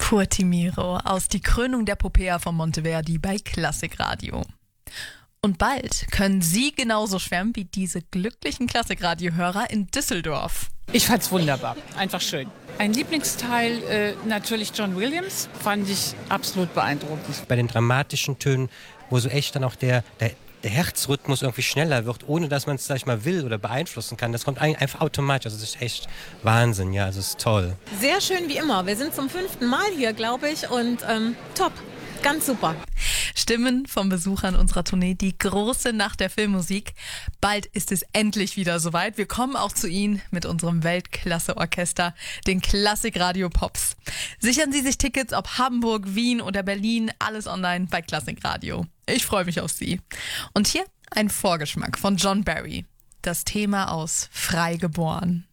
Curti Miro aus Die Krönung der Popea von Monteverdi bei Klassikradio. Und bald können Sie genauso schwärmen wie diese glücklichen Klassikradiohörer in Düsseldorf. Ich fand's wunderbar, einfach schön. Ein Lieblingsteil natürlich John Williams, fand ich absolut beeindruckend. Bei den dramatischen Tönen, wo so echt dann auch der Herzrhythmus irgendwie schneller wird, ohne dass man es, sag ich mal, will oder beeinflussen kann. Das kommt einfach automatisch. Also das ist echt Wahnsinn, ja, also es ist toll. Sehr schön wie immer. Wir sind zum 5. Mal hier, glaube ich, und top. Ganz super. Stimmen von Besuchern unserer Tournee, die große Nacht der Filmmusik. Bald ist es endlich wieder soweit. Wir kommen auch zu Ihnen mit unserem Weltklasse-Orchester, den Klassikradio Pops. Sichern Sie sich Tickets, ob Hamburg, Wien oder Berlin, alles online bei Klassikradio. Ich freue mich auf Sie. Und hier ein Vorgeschmack von John Barry. Das Thema aus Frei geboren.